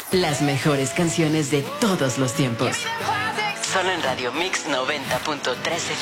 Las mejores canciones de todos los tiempos. Solo en Radio Mix 90.13.